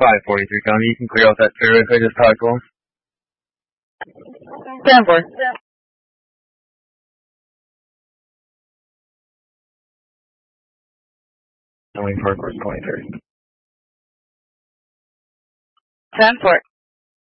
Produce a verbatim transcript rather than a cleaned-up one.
five forty-three County, you can clear out that fairway if I just talked to him. Stand for. Knowing Park Course twenty-third. Stand for.